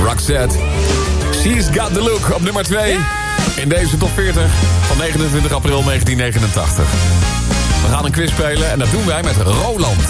Roxette. She's Got The Look op nummer 2. In deze top 40 van 29 april 1989. We gaan een quiz spelen en dat doen wij met Roland.